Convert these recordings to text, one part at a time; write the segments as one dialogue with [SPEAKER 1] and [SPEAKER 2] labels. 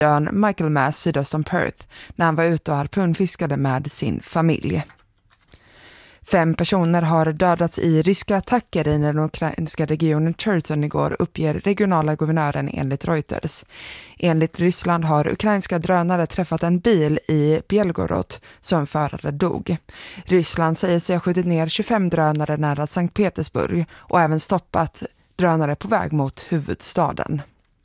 [SPEAKER 1] ön Michaelmas sydöst om Perth när han var ute och harpunfiskade med sin familj. 5 personer har dödats i ryska attacker i den ukrainska regionen Cherson igår, uppger regionala guvernören enligt Reuters. Enligt Ryssland har ukrainska drönare träffat en bil i Belgorod som förare dog. Ryssland säger sig ha skjutit ner 25 drönare nära Sankt Petersburg och även stoppat drönare på väg mot huvudstaden.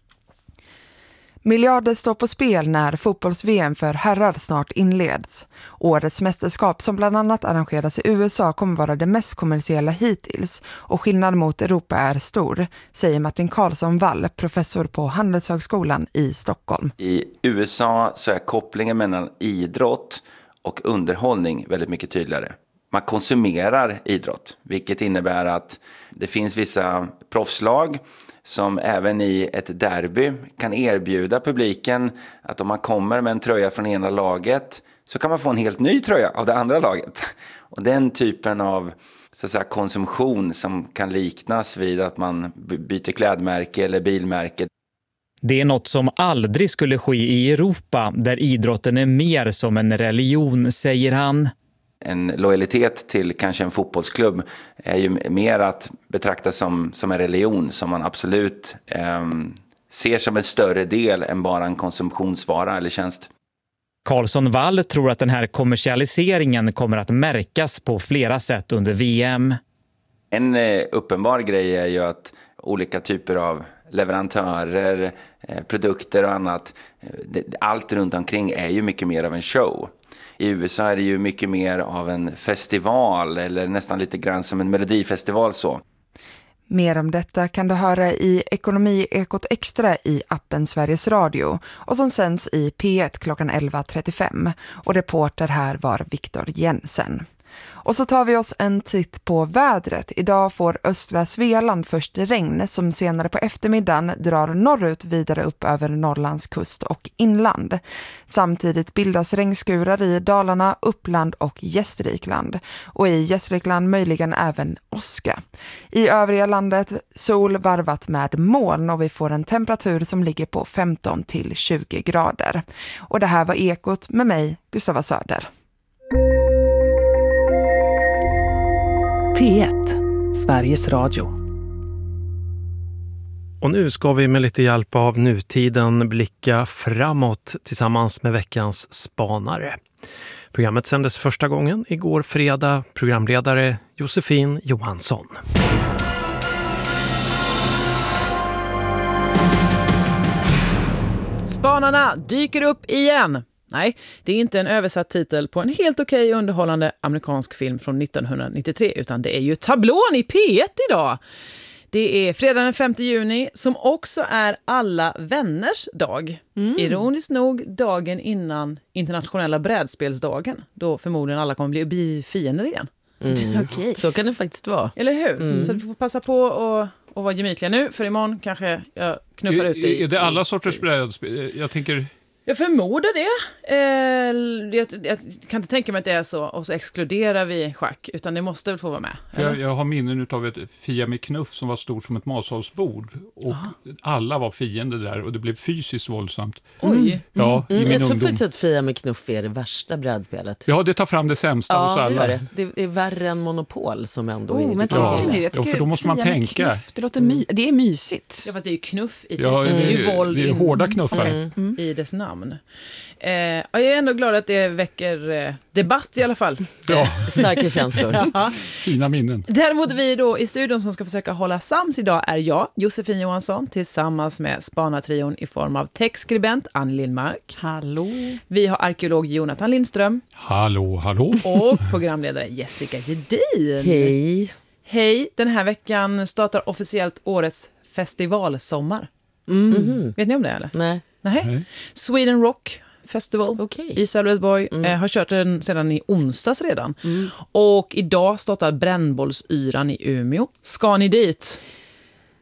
[SPEAKER 1] Miljarder står på spel när fotbolls-VM för herrar snart inleds. Årets mästerskap som bland annat arrangeras i USA kommer vara det mest kommersiella hittills och skillnaden mot Europa är stor, säger Martin Karlsson Wall, professor på Handelshögskolan i Stockholm.
[SPEAKER 2] I USA så är kopplingen mellan idrott och underhållning väldigt mycket tydligare. Man konsumerar idrott, vilket innebär att det finns vissa proffslag som även i ett derby kan erbjuda publiken att om man kommer med en tröja från ena laget så kan man få en helt ny tröja av det andra laget. Och den typen av så att säga, konsumtion som kan liknas vid att man byter klädmärke eller bilmärke.
[SPEAKER 3] Det är något som aldrig skulle ske i Europa där idrotten är mer som en religion, säger han.
[SPEAKER 2] En lojalitet till kanske en fotbollsklubb är ju mer att betrakta som en religion som man absolut ser som en större del än bara en konsumtionsvara eller tjänst.
[SPEAKER 3] Karlsson Wall tror att den här kommersialiseringen kommer att märkas på flera sätt under VM.
[SPEAKER 2] En uppenbar grej är ju att olika typer av leverantörer, produkter och annat, allt runt omkring är ju mycket mer av en show. I USA är det ju mycket mer av en festival eller nästan lite grann som en melodifestival så.
[SPEAKER 1] Mer om detta kan du höra i Ekonomi-ekot extra i appen Sveriges Radio och som sänds i P1 klockan 11.35. Och reporter här var Viktor Jensen. Och så tar vi oss en titt på vädret. Idag får östra Svealand först regn som senare på eftermiddagen drar norrut vidare upp över Norrlands kust och inland. Samtidigt bildas regnskurar i Dalarna, Uppland och Gästrikland. Och i Gästrikland möjligen även åska. I övriga landet sol varvat med moln och vi får en temperatur som ligger på 15 till 20 grader. Och det här var Ekot med mig, Gustava Söder.
[SPEAKER 4] P1, Sveriges Radio.
[SPEAKER 5] Och nu ska vi med lite hjälp av nutiden blicka framåt tillsammans med veckans spanare. Programmet sändes första gången igår fredag. Programledare Josefin Johansson.
[SPEAKER 6] Spanarna dyker upp igen. Nej, det är inte en översatt titel på en helt okej underhållande amerikansk film från 1993 utan det är ju tablån i P1 idag. Det är fredag den 5 juni som också är alla vänners dag. Ironiskt nog dagen innan internationella brädspelsdagen då förmodligen alla kommer bli fiender igen.
[SPEAKER 7] Okay. Så kan det faktiskt vara.
[SPEAKER 6] Eller hur? Så du får passa på och vara gemytliga nu för imorgon kanske jag knuffar ut i.
[SPEAKER 8] Är det alla sorters brädspel? Jag tänker...
[SPEAKER 6] Jag förmodar det. Jag kan inte tänka mig att det är så och så exkluderar vi schack utan det måste väl få vara med.
[SPEAKER 8] Jag har minnen av ett Fia med knuff som var stort som ett matsalsbord och alla var fiender där och det blev fysiskt våldsamt.
[SPEAKER 6] Oj.
[SPEAKER 8] Ja, i min
[SPEAKER 7] jag tror
[SPEAKER 8] ungdom.
[SPEAKER 7] faktiskt att Fia med knuff är det värsta brädspelet.
[SPEAKER 8] Ja, det tar fram det sämsta hos alla.
[SPEAKER 7] Det är värre än Monopol som ändå är
[SPEAKER 9] men tycker ni det?
[SPEAKER 8] Ja, för då måste man tänka.
[SPEAKER 9] Knuff, det låter det är mysigt.
[SPEAKER 6] Ja, fast det är ju knuff i titeln.
[SPEAKER 8] Ja,
[SPEAKER 6] det är ju våld.
[SPEAKER 8] Det är hårda knuffar.
[SPEAKER 6] I dess namn. Jag är ändå glad att det väcker debatt i alla fall.
[SPEAKER 8] Ja.
[SPEAKER 7] Starka känslor.
[SPEAKER 6] Ja.
[SPEAKER 8] Fina minnen.
[SPEAKER 6] Däremot vi då i studion som ska försöka hålla sams idag är jag, Josefin Johansson, tillsammans med Spanartrion i form av textskribent Ann Lindmark.
[SPEAKER 9] Hallå.
[SPEAKER 6] Vi har arkeolog Jonathan Lindström.
[SPEAKER 8] Hallå, hallå.
[SPEAKER 6] Och programledare Jessica Gedin.
[SPEAKER 7] Hej.
[SPEAKER 6] Hej, den här veckan startar officiellt årets festivalsommar. Vet ni om det eller?
[SPEAKER 7] Nej.
[SPEAKER 6] Nej. Sweden Rock Festival i Sölvesborg har kört den sedan i onsdags redan. Och idag startar Brännbollsyran i Umeå. Ska ni dit?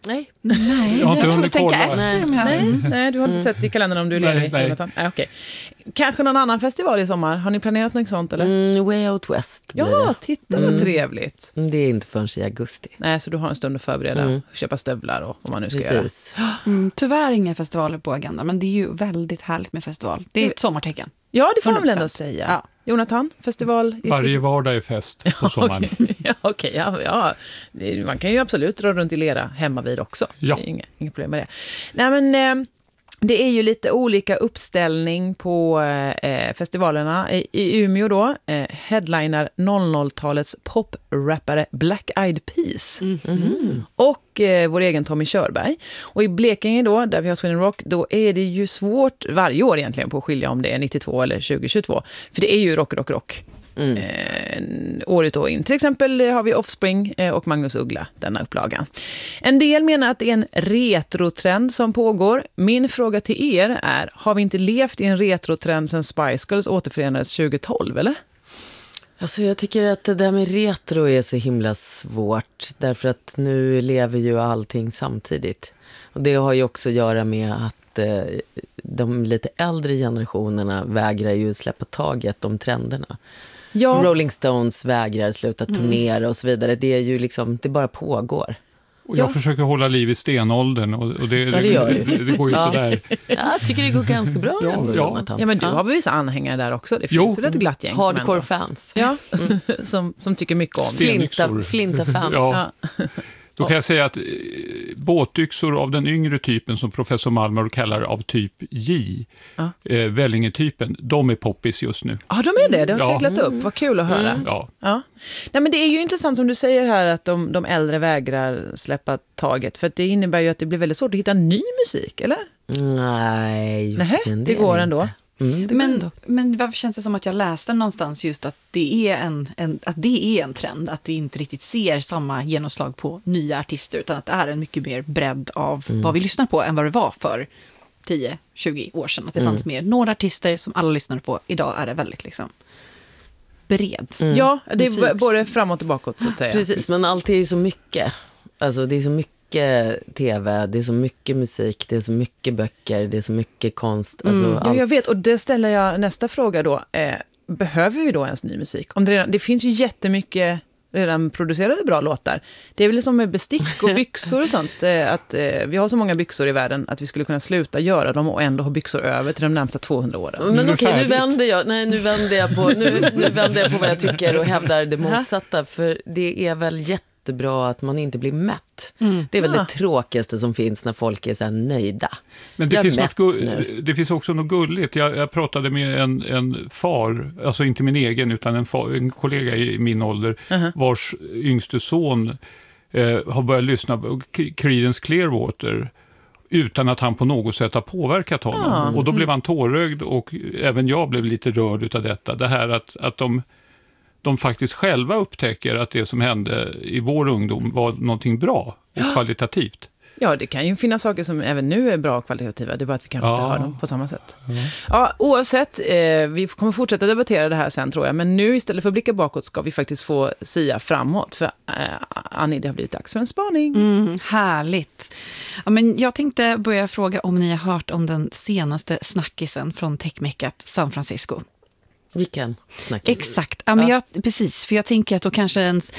[SPEAKER 7] Nej.
[SPEAKER 8] Jag har inte
[SPEAKER 9] Jag får
[SPEAKER 8] hunnit
[SPEAKER 9] tänka
[SPEAKER 8] kolla.
[SPEAKER 9] efter.
[SPEAKER 6] Nej, du har inte sett i kalendern om du är ledig.
[SPEAKER 8] Nej.
[SPEAKER 6] Jonathan? Okej. Kanske någon annan festival i sommar? Har ni planerat något sånt eller?
[SPEAKER 7] Way Out West blir
[SPEAKER 6] Ja,
[SPEAKER 7] det.
[SPEAKER 6] titta vad trevligt.
[SPEAKER 7] Det är inte förrän i augusti.
[SPEAKER 6] Nej, så du har en stund att förbereda, köpa stövlar och vad man nu ska
[SPEAKER 7] Precis.
[SPEAKER 6] göra.
[SPEAKER 9] Tyvärr inga festivaler på agendan, men det är ju väldigt härligt med festival. Det är ett sommartecken.
[SPEAKER 6] Ja, det får man väl
[SPEAKER 9] 100%.
[SPEAKER 6] ändå säga.
[SPEAKER 9] Ja.
[SPEAKER 6] Jonathan, festival i
[SPEAKER 8] Varje vardag är fest på sommaren.
[SPEAKER 6] Okej, man kan ju absolut dra runt i lera hemma vid också.
[SPEAKER 8] Ja.
[SPEAKER 6] Det är inget problem med det. Nej, men det är ju lite olika uppställning på festivalerna. I Umeå då, headliner 00-talets poprappare Black Eyed Peas. Och vår egen Tommy Körberg. Och i Blekinge då, där vi har Sweden Rock, då är det ju svårt varje år egentligen på att skilja om det är 92 eller 2022. För det är ju rock. År ut och in. Till exempel har vi Offspring och Magnus Uggla, denna upplagan. En del menar att det är en retrotrend som pågår. Min fråga till er är, har vi inte levt i en retrotrend sedan Spice Girls återförenades 2012, eller?
[SPEAKER 7] Alltså jag tycker att det där med retro är så himla svårt. Därför att nu lever ju allting samtidigt. Och det har ju också att göra med att de lite äldre generationerna vägrar ju släppa taget om trenderna.
[SPEAKER 6] Ja.
[SPEAKER 7] Rolling Stones vägrar sluta turnera och så vidare. Det är ju liksom, det bara pågår.
[SPEAKER 8] Och jag försöker hålla liv i stenåldern och det går ju sådär.
[SPEAKER 7] Jag tycker det går ganska bra ändå, Jonathan.
[SPEAKER 6] Ja, men du har väl vissa anhängare där också. Det finns väl ett glatt gäng.
[SPEAKER 7] Hardcore fans.
[SPEAKER 6] Ja, som tycker mycket om.
[SPEAKER 7] Flinta-fans.
[SPEAKER 8] Ja. Då kan jag säga att båtyxor av den yngre typen som professor Malmer kallar av typ J, Vellinge-typen, de är poppis just nu.
[SPEAKER 6] Ja, de är det. Det har seglat upp. Vad kul att höra. Ja. Nej, men det är ju intressant som du säger här att de äldre vägrar släppa taget. För att det innebär ju att det blir väldigt svårt att hitta ny musik, eller?
[SPEAKER 7] Nej, Josefin,
[SPEAKER 6] det går ändå.
[SPEAKER 9] Men varför känns det som att jag läste någonstans just att det är en trend, att det inte riktigt ser samma genomslag på nya artister, utan att det är en mycket mer bredd av vad vi lyssnar på än vad det var för 10-20 år sedan. Att det fanns mer några artister som alla lyssnade på. Idag är det väldigt liksom bred.
[SPEAKER 6] Ja, det är både framåt och bakåt så att säga.
[SPEAKER 7] Precis, men allt är ju så mycket. Alltså det är så mycket tv, det är så mycket musik, det är så mycket böcker, det är så mycket konst. Alltså
[SPEAKER 6] Ja, jag vet, och det ställer jag nästa fråga då. Behöver vi då ens ny musik? Om det finns ju jättemycket redan producerade bra låtar. Det är väl som med bestick och byxor och sånt. Att vi har så många byxor i världen att vi skulle kunna sluta göra dem och ändå ha byxor över till de närmsta 200 åren.
[SPEAKER 7] Men okej, nu vänder jag på vad jag tycker och hävdar det motsatta. För det är väl jättebra att man inte blir mätt. Det är väl det tråkigaste som finns när folk är så här nöjda.
[SPEAKER 8] Men det finns också något gulligt. Jag pratade med en far, alltså inte min egen utan en kollega i min ålder, vars yngste son har börjat lyssna på Creedence Clearwater utan att han på något sätt har påverkat honom. Och då blev han tårögd och även jag blev lite rörd utav detta. Det här att de faktiskt själva upptäcker att det som hände i vår ungdom var någonting bra och kvalitativt.
[SPEAKER 6] Ja, det kan ju finnas saker som även nu är bra och kvalitativa. Det är bara att vi kanske inte hör dem på samma sätt. Ja, oavsett, vi kommer fortsätta debattera det här sen tror jag. Men nu istället för att blicka bakåt ska vi faktiskt få sia framåt. För Annie, det har blivit dags för en spaning.
[SPEAKER 9] Härligt. Ja, men jag tänkte börja fråga om ni har hört om den senaste snackisen från techmeckat San Francisco.
[SPEAKER 7] Vilken snackis?
[SPEAKER 9] Exakt, ja, men precis. För jag tänker att då kanske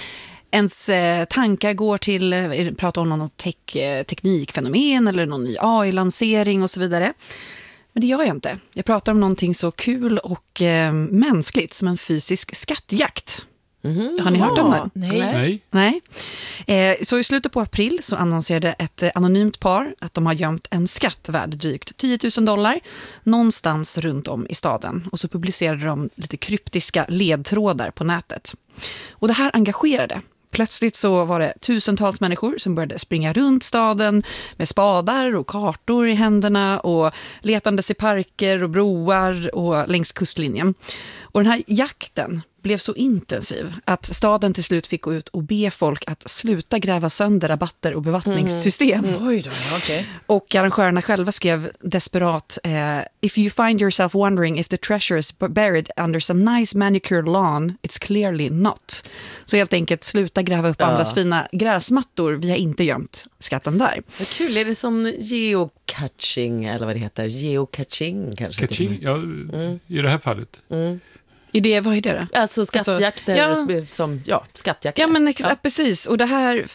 [SPEAKER 9] ens tankar går till, prata om någon teknikfenomen eller någon ny AI-lansering och så vidare. Men det gör jag inte. Jag pratar om någonting så kul och mänskligt som en fysisk skattjakt. Har ni hört om det? Nej. Så i slutet på april så annonserade ett anonymt par att de har gömt en skatt värd drygt $10,000 någonstans runt om i staden. Och så publicerade de lite kryptiska ledtrådar på nätet. Och det här engagerade. Plötsligt så var det tusentals människor som började springa runt staden med spadar och kartor i händerna och letandes i parker och broar och längs kustlinjen. Och den här jakten blev så intensiv att staden till slut fick gå ut och be folk att sluta gräva sönder rabatter och bevattningssystem.
[SPEAKER 6] Oj då, okej.
[SPEAKER 9] Och arrangörerna själva skrev desperat if you find yourself wondering if the treasure is buried under some nice manicured lawn, it's clearly not. Så helt enkelt sluta gräva upp andras fina gräsmattor. Vi har inte gömt skatten där.
[SPEAKER 7] Vad kul, är det sån geocaching eller vad det heter? Geocaching kanske?
[SPEAKER 8] Catching, ja, i det här fallet.
[SPEAKER 9] Vad är det då?
[SPEAKER 7] Alltså skattjakter som, skattjakter.
[SPEAKER 9] Ja, men precis. Och det här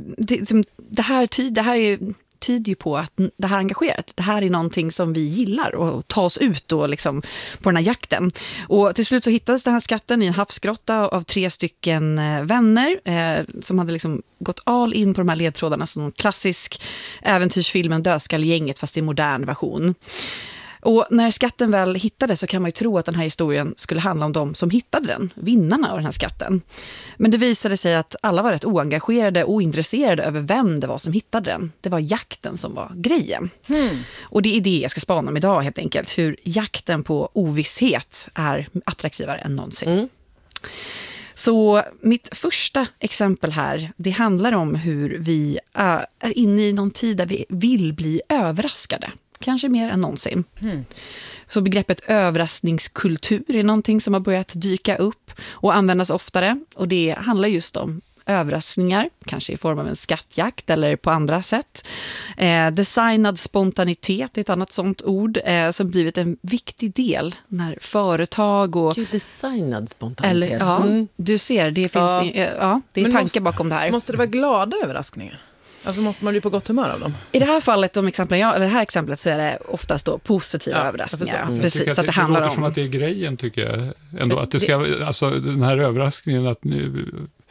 [SPEAKER 9] tyder ju på att det här engagerat. Det här är någonting som vi gillar och ta oss ut och liksom på den här jakten. Och till slut så hittades den här skatten i en havsgrotta av 3 stycken vänner som hade liksom gått all in på de här ledtrådarna som en klassisk äventyrsfilmen Dödskallegänget fast i modern version. Och när skatten väl hittades så kan man ju tro att den här historien skulle handla om de som hittade den, vinnarna av den här skatten. Men det visade sig att alla var rätt oengagerade och ointresserade över vem det var som hittade den. Det var jakten som var grejen. Och det är det jag ska spana om idag helt enkelt. Hur jakten på ovisshet är attraktivare än någonsin. Så mitt första exempel här, det handlar om hur vi är inne i någon tid där vi vill bli överraskade. Kanske mer än någonsin. Så begreppet överraskningskultur är någonting som har börjat dyka upp och användas oftare. Och det handlar just om överraskningar, kanske i form av en skattjakt eller på andra sätt. Designad spontanitet är ett annat sånt ord som blivit en viktig del när företag och...
[SPEAKER 7] Designad spontanitet.
[SPEAKER 9] Eller, du ser, det finns det är tankar bakom det här.
[SPEAKER 6] Måste det vara glada överraskningar? Alltså måste man bli på gott humör av dem?
[SPEAKER 9] I det här fallet, det här exemplet, så är det oftast då positiva överraskningar.
[SPEAKER 8] Precis,
[SPEAKER 9] så att det handlar
[SPEAKER 8] låter
[SPEAKER 9] om...
[SPEAKER 8] som att det är grejen, tycker jag. Ändå, att det ska, alltså den här överraskningen att nu...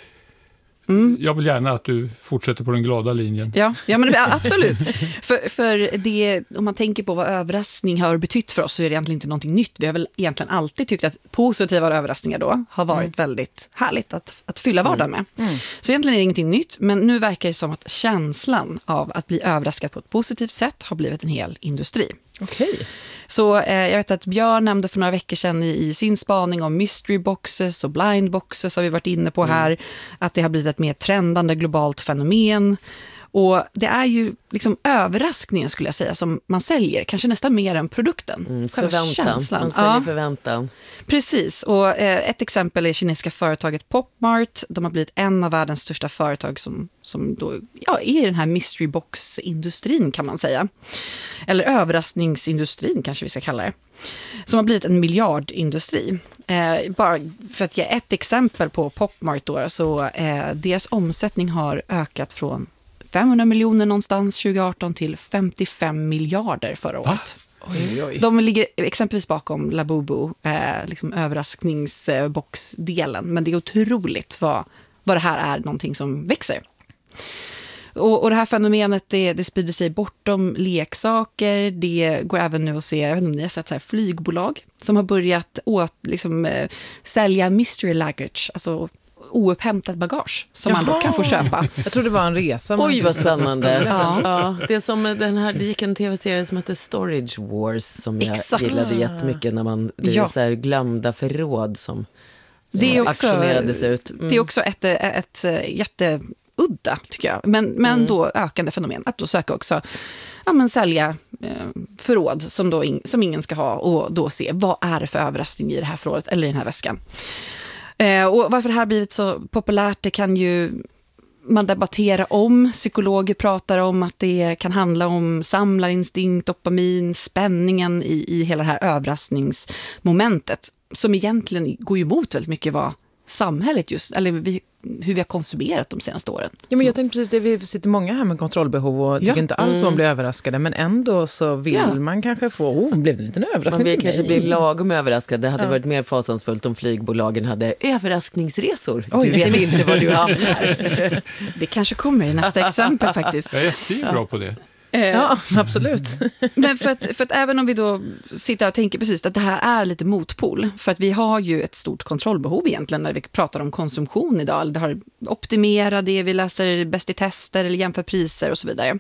[SPEAKER 8] Jag vill gärna att du fortsätter på den glada linjen.
[SPEAKER 9] Ja men absolut. för det, om man tänker på vad överraskning har betytt för oss så är det egentligen inte någonting nytt. Vi har väl egentligen alltid tyckt att positiva överraskningar då har varit väldigt härligt att fylla vardagen med. Så egentligen är det ingenting nytt, men nu verkar det som att känslan av att bli överraskad på ett positivt sätt har blivit en hel industri.
[SPEAKER 6] Okej.
[SPEAKER 9] Så jag vet att Björn nämnde för några veckor sedan i sin spaning om mystery boxes och blind boxes har vi varit inne på här, att det har blivit ett mer trendande globalt fenomen. Och det är ju liksom överraskningen skulle jag säga som man säljer, kanske nästan mer än produkten.
[SPEAKER 7] Förväntan, man säljer förväntan.
[SPEAKER 9] Precis, och ett exempel är kinesiska företaget PopMart. De har blivit en av världens största företag som då, är i den här mystery box-industrin kan man säga. Eller överraskningsindustrin kanske vi ska kalla det. Som har blivit en miljardindustri. Bara för att ge ett exempel på PopMart då, så deras omsättning har ökat från 500 miljoner någonstans 2018 till 55 miljarder förra året.
[SPEAKER 6] Oj.
[SPEAKER 9] De ligger exempelvis bakom Labubu, liksom överraskningsboxdelen. Men det är otroligt vad det här är någonting som växer. Och det här fenomenet det sprider sig bortom leksaker. Det går även nu att se, jag vet inte om ni har sett så här, flygbolag som har börjat sälja mystery luggage, alltså oupphämtat bagage som man då kan få köpa.
[SPEAKER 6] Jag tror det var en resa.
[SPEAKER 7] Oj, vad spännande. Ja, det är som det gick en tv-serie som heter Storage Wars som jag gillade jättemycket när det är så här glömda förråd som auktionerades ut.
[SPEAKER 9] Det är också ett jätteudda tycker jag. Men då ökande fenomen att då söka också sälja förråd som ingen ska ha och då se vad är det för överraskning i det här förrådet eller i den här väskan. Och varför det här blivit så populärt, det kan ju man debattera om. Psykologer pratar om att det kan handla om samlarinstinkt, dopamin, spänningen i hela det här överraskningsmomentet som egentligen går emot väldigt mycket vad samhället hur vi har konsumerat de senaste åren.
[SPEAKER 6] Ja, men jag tänkte precis det, vi sitter många här med kontrollbehov och tycker inte alls om att bli överraskade, men ändå så vill man kanske få, blev det en liten överraskning?
[SPEAKER 7] Man vill kanske bli lagom överraskad. Det hade varit mer fasansfullt om flygbolagen hade överraskningsresor.
[SPEAKER 9] Oj,
[SPEAKER 7] du vet inte vad du hamnar.
[SPEAKER 9] Det kanske kommer i nästa exempel faktiskt.
[SPEAKER 8] Jag ser bra på det.
[SPEAKER 6] Ja, absolut.
[SPEAKER 9] Men för att även om vi då sitter och tänker precis att det här är lite motpol, för att vi har ju ett stort kontrollbehov egentligen när vi pratar om konsumtion idag. Eller det har optimera det, vi läser bäst i tester eller jämför priser och så vidare.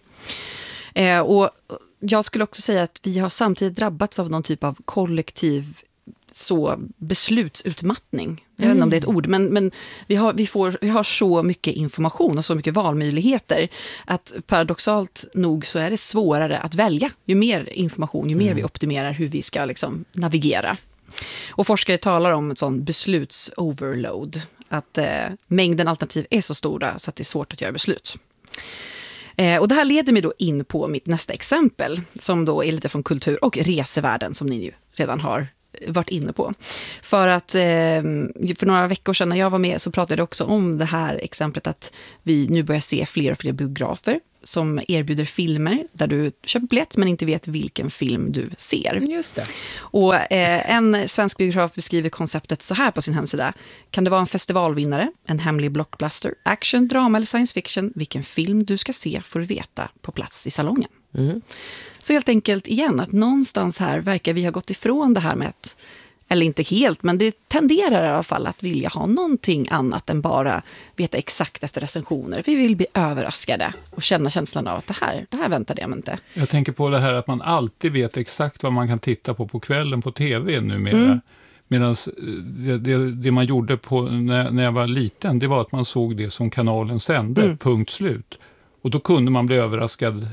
[SPEAKER 9] Och jag skulle också säga att vi har samtidigt drabbats av någon typ av kollektiv så beslutsutmattning. Jag vet inte om det är ett ord, men vi har så mycket information och så mycket valmöjligheter att paradoxalt nog så är det svårare att välja. Ju mer information, ju mer vi optimerar hur vi ska liksom navigera. Och forskare talar om ett sånt beslutsoverload, att mängden alternativ är så stora så att det är svårt att göra beslut. Och det här leder mig då in på mitt nästa exempel, som då är lite från kultur- och resevärlden, som ni ju redan har varit inne på. För att för några veckor sedan när jag var med så pratade jag också om det här exemplet att vi nu börjar se fler och fler biografer som erbjuder filmer där du köper biljett men inte vet vilken film du ser.
[SPEAKER 6] Just det.
[SPEAKER 9] Och en svensk biograf beskriver konceptet så här på sin hemsida. Kan det vara en festivalvinnare, en hemlig blockbuster, action, drama eller science fiction? Vilken film du ska se får du veta på plats i salongen. Så helt enkelt igen att någonstans här verkar vi ha gått ifrån det här med att, eller inte helt, men det tenderar i alla fall att vilja ha någonting annat än bara veta exakt efter recensioner. Vi vill bli överraskade och känna känslan av att det här väntade jag mig inte.
[SPEAKER 8] Jag tänker på det här att man alltid vet exakt vad man kan titta på kvällen på tv numera. Medan det man gjorde när jag var liten, det var att man såg det som kanalen sände, punkt slut. Och då kunde man bli överraskad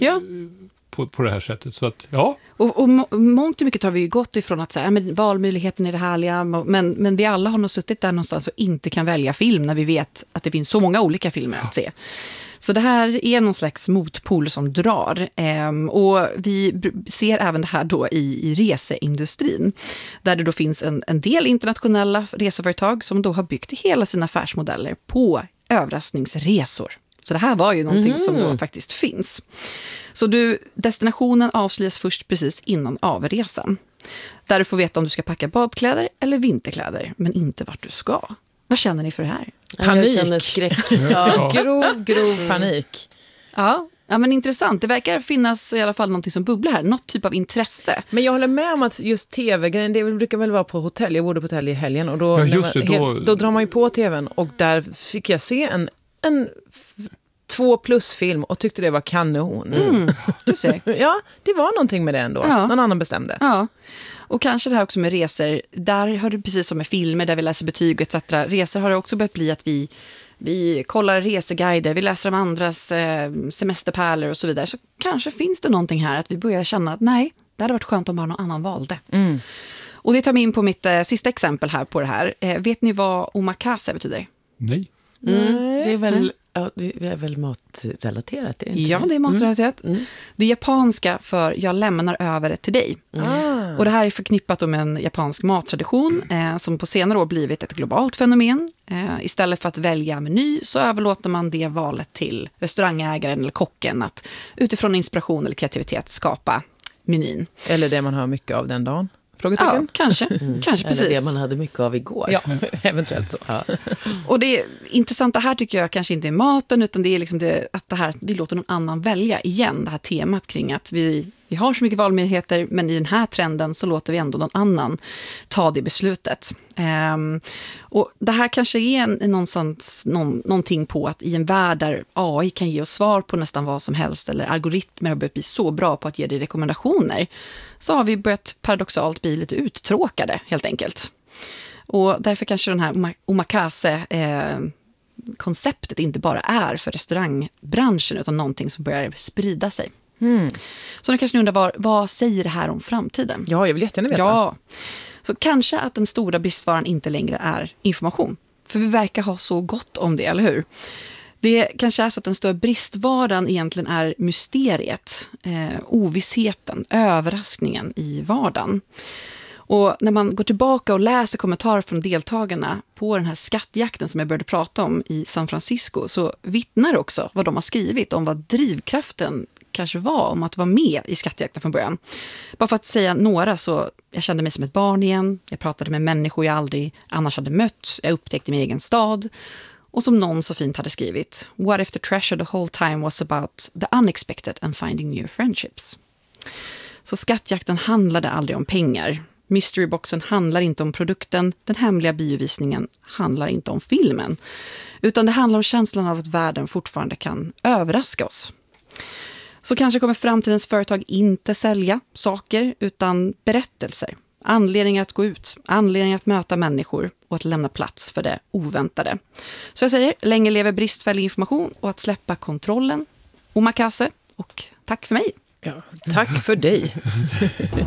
[SPEAKER 8] på det här sättet. Så att, ja.
[SPEAKER 9] Och mångt och mycket har vi ju gått ifrån att säga, men valmöjligheten är det härliga, men vi alla har nog suttit där någonstans och inte kan välja film när vi vet att det finns så många olika filmer att se. Så det här är någon slags motpol som drar. Och vi ser även det här då i reseindustrin. Där det då finns en del internationella reseföretag som då har byggt hela sina affärsmodeller på överraskningsresor. Så det här var ju någonting som då faktiskt finns. Så destinationen avslöjas först precis innan avresan. Där du får veta om du ska packa badkläder eller vinterkläder, men inte vart du ska. Vad känner ni för det här?
[SPEAKER 7] Panik. Jag känner skräck.
[SPEAKER 6] grov panik.
[SPEAKER 9] Ja, men intressant. Det verkar finnas i alla fall någonting som bubblar här. Något typ av intresse.
[SPEAKER 6] Men jag håller med om att just tv-grejen, det brukar väl vara på hotell. Jag bodde på hotell i helgen och då drar man ju på tvn och där fick jag se en 2+-film och tyckte det var kanon.
[SPEAKER 9] Du ser.
[SPEAKER 6] Ja, det var någonting med det ändå. Ja. Någon annan bestämde.
[SPEAKER 9] Ja. Och kanske det här också med resor. Där har det precis som med filmer där vi läser betyg etc. Resor har det också börjat bli att vi kollar reseguider, vi läser om andras semesterpärlor och så vidare. Så kanske finns det någonting här att vi börjar känna att nej, det hade varit skönt om bara någon annan valde. Och det tar mig in på mitt sista exempel här på det här. Vet ni vad omakase betyder?
[SPEAKER 8] Nej.
[SPEAKER 7] Det är väl matrelaterat? Är det inte?
[SPEAKER 9] Ja, det är matrelaterat. Det är japanska för jag lämnar över det till dig. Och det här är förknippat med en japansk mattradition som på senare år blivit ett globalt fenomen. Istället för att välja meny så överlåter man det valet till restaurangägaren eller kocken att utifrån inspiration eller kreativitet skapa menyn.
[SPEAKER 6] Eller det man har mycket av den dagen.
[SPEAKER 9] Ja, kanske precis.
[SPEAKER 7] Eller det man hade mycket av igår.
[SPEAKER 6] Ja, eventuellt så. Ja.
[SPEAKER 9] Och det intressanta här tycker jag kanske inte är maten utan det är liksom att det här, vi låter någon annan välja igen. Det här temat kring att vi har så mycket valmöjligheter men i den här trenden så låter vi ändå någon annan ta det beslutet. Och det här kanske är någonting på att i en värld där AI kan ge oss svar på nästan vad som helst eller algoritmer har börjat bli så bra på att ge dig rekommendationer så har vi börjat paradoxalt bli lli uttråkade helt enkelt. Och därför kanske den här omakase-konceptet inte bara är för restaurangbranschen utan någonting som börjar sprida sig. Så nu kanske ni undrar vad säger det här om framtiden?
[SPEAKER 6] Ja, jag vill jättegärna veta.
[SPEAKER 9] Ja, så kanske att den stora bristvaran inte längre är information. För vi verkar ha så gott om det, eller hur? Det kanske är så att den stora bristvaran egentligen är mysteriet, ovissheten, överraskningen i vardagen. Och när man går tillbaka och läser kommentarer från deltagarna på den här skattjakten som jag började prata om i San Francisco så vittnar också vad de har skrivit om vad drivkraften kanske var om att vara med i skattjakten från början. Bara för att säga några så jag kände mig som ett barn igen. Jag pratade med människor jag aldrig annars hade mött. Jag upptäckte min egen stad. Och som någon så fint hade skrivit What if the treasure the whole time was about the unexpected and finding new friendships? Så skattjakten handlade aldrig om pengar. Mysteryboxen handlar inte om produkten. Den hemliga biovisningen handlar inte om filmen. Utan det handlar om känslan av att världen fortfarande kan överraska oss. Så kanske kommer framtidens företag inte sälja saker utan berättelser. anledningar att gå ut, anledningar att möta människor och att lämna plats för det oväntade. Så jag säger, länge lever bristfällig information och att släppa kontrollen. Omakase och tack för mig.
[SPEAKER 6] Ja, tack för dig.